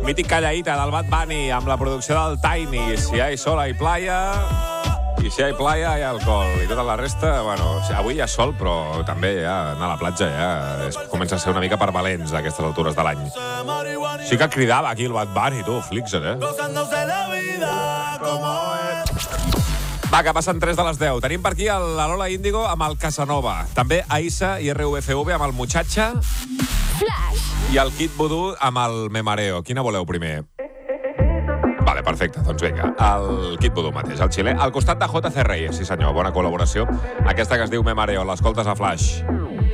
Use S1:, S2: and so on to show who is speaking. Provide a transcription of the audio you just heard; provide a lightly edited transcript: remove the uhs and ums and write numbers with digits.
S1: Mític Callaíta del Bad Bunny amb la producció del Tiny. Si hay sol hay playa, i si hay playa hay alcohol. I tota la resta, bueno, avui hi ha sol, però també ja anar a la platja ja comença a ser una mica per valents a aquestes altures de l'any. Sí que cridava aquí el Bad Bunny, tu, Flixer, Va, que passen 3 de les 10. Tenim per aquí la Lola Índigo amb el Casanova. També Aïssa i RVFV amb el Muchacha.
S2: Flash.
S1: I el Kid Voodoo amb el Me Mareo. Quina voleu primer? Vale, perfecte, doncs vinga. El Kid Voodoo mateix, el xilè. Al costat de JC Reyes, sí senyor, bona col·laboració. Aquesta que es diu Me Mareo, l'escoltes a Flash.